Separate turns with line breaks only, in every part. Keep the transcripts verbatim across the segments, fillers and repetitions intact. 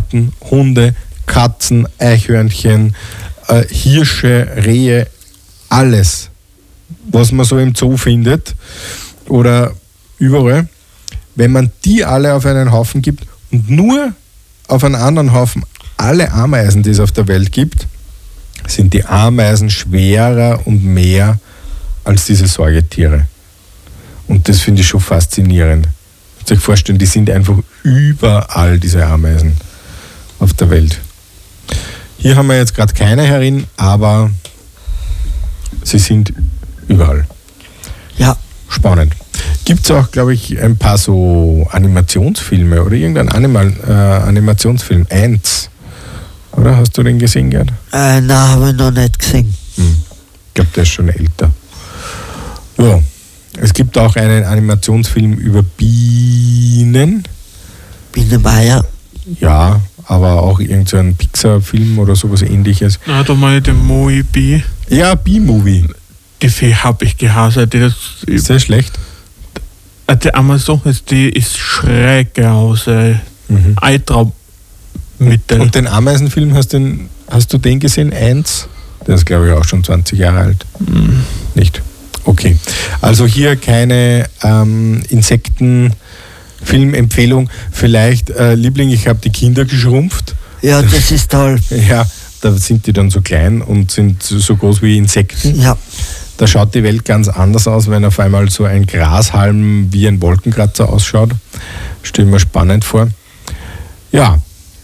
Ratten, Hunde, Katzen, Eichhörnchen, äh, Hirsche, Rehe, alles, was man so im Zoo findet oder überall, wenn man die alle auf einen Haufen gibt und nur auf einen anderen Haufen alle Ameisen, die es auf der Welt gibt, sind die Ameisen schwerer und mehr als diese Säugetiere. Und das finde ich schon faszinierend. Ich muss euch vorstellen, die sind einfach überall, diese Ameisen auf der Welt. Hier haben wir jetzt gerade keine herin, aber sie sind überall.
Ja.
Spannend. Gibt es auch, glaube ich, ein paar so Animationsfilme oder irgendein Animal, äh, Animationsfilm? Ants. Oder hast du den gesehen, Gerd?
Äh, nein, habe ich noch nicht gesehen.
Hm. Ich glaube, der ist schon älter. Ja. Es gibt auch einen Animationsfilm über Bienen.
Biene Meier.
Ja, aber auch irgendein so ein Pixar-Film oder sowas ähnliches.
Na, da meine ich den Moe B.
Ja, B-Movie.
Die Fee habe ich gehasst. Die das,
Ist sehr schlecht.
die Amazon ist, die ist schräg aus. Mhm. Eitraum.
Und, und den Ameisenfilm, hast, den, hast du den gesehen? Eins? Der ist, glaube ich, auch schon zwanzig Jahre alt.
Mhm.
Nicht? Okay. Also hier keine ähm, Insektenfilmempfehlung. Vielleicht, äh, Liebling, ich habe die Kinder geschrumpft.
Ja, das ist toll.
Ja, da sind die dann so klein und sind so groß wie Insekten.
Ja.
Da schaut die Welt ganz anders aus, wenn auf einmal so ein Grashalm wie ein Wolkenkratzer ausschaut. Stell mir spannend vor. Ja.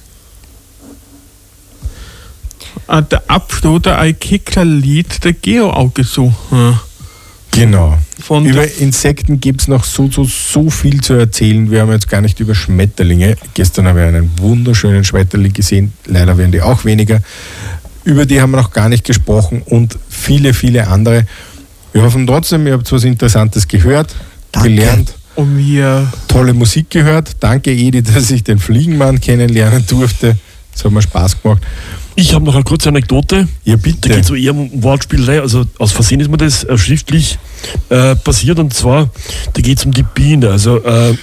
Der Abschluss der Eikikler-Lied der Geo auch gesucht.
Genau.
Von
über Insekten gibt es noch so, so, so viel zu erzählen. Wir haben jetzt gar nicht über Schmetterlinge. Gestern habe ich einen wunderschönen Schmetterling gesehen. Leider werden die auch weniger. Über die haben wir noch gar nicht gesprochen und viele, viele andere. Wir hoffen trotzdem, ihr habt was Interessantes gehört,
Danke.
gelernt.
Und wir
Tolle Musik gehört. Danke, Edi, dass ich den Fliegenmann kennenlernen durfte. Das hat mir Spaß gemacht.
Ich habe noch eine kurze Anekdote.
Ja, bitte.
Da geht es so eher um Wortspielerei. Also aus Versehen ist mir das äh, schriftlich äh, passiert. Und zwar, da geht es um die Biene. Also äh,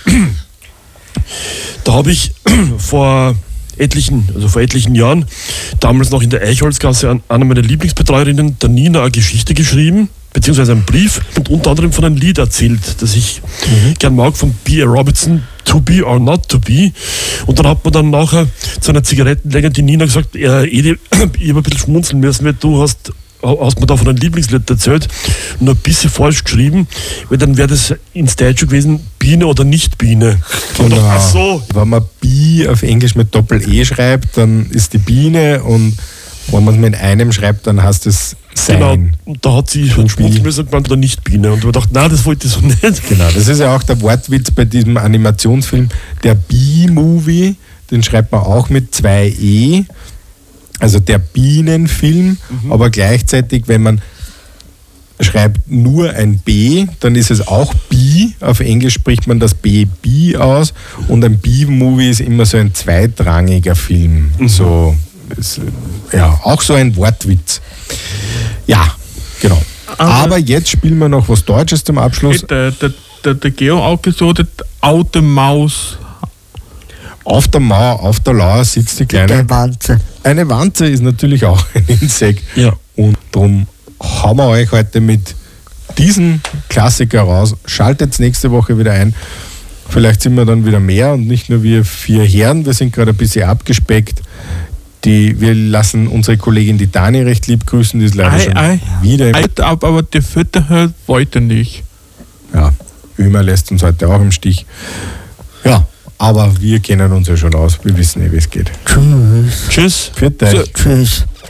da habe ich vor etlichen, also vor etlichen Jahren, damals noch in der Eichholzgasse an einer meiner Lieblingsbetreuerinnen, der Nina, eine Geschichte geschrieben, beziehungsweise einen Brief und unter anderem von einem Lied erzählt, das ich mhm. gern mag, von B A. Robertson, To Be or Not To Be. Und dann hat man dann nachher zu einer Zigarettenlänge die Nina gesagt, äh, Edi, ich habe ein bisschen schmunzeln müssen, weil du hast, hast mir da von einem Lieblingslied erzählt und ein bisschen falsch geschrieben, weil dann wäre das ins Deutsche gewesen, Biene oder Nicht-Biene.
Genau.
Ach so.
Wenn man Bi auf Englisch mit Doppel-E schreibt, dann ist die Biene, und wenn man es mit einem schreibt, dann heißt es sein.
Genau, und da hat sie schmunzeln müssen und gemeint, oder Nicht-Biene. Und ich dachte, nein, das wollte ich so nicht.
Genau, das ist ja auch der Wortwitz bei diesem Animationsfilm. Der B-Movie, den schreibt man auch mit zwei E, also der Bienenfilm, mhm. aber gleichzeitig, wenn man schreibt nur ein B, dann ist es auch B. Auf Englisch spricht man das B, B aus, und ein B-Movie ist immer so ein zweitrangiger Film. Mhm. So, ist, ja, auch so ein Wortwitz. Ja, genau. Aber, Aber jetzt spielen wir noch was Deutsches zum Abschluss.
Der, der, der, der Geo auch gesagt, alte Maus.
Auf der Mauer, auf der Lauer sitzt die kleine...
Eine Wanze.
Eine Wanze ist natürlich auch ein Insekt.
Ja.
Und darum hauen wir euch heute mit diesem Klassiker raus. Schaltet nächste Woche wieder ein. Vielleicht sind wir dann wieder mehr und nicht nur wir vier Herren. Wir sind gerade ein bisschen abgespeckt. Die, wir lassen unsere Kollegin, die Dani, recht lieb grüßen. Die ist leider
ei,
schon
ei,
wieder im...
Ei, aber die Vierte hört wollte nicht.
Ja, Ömer lässt uns heute auch im Stich. Ja, aber wir kennen uns ja schon aus. Wir wissen eh, wie es geht.
Tschüss.
Tschüss.
Viert euch.
Tschüss.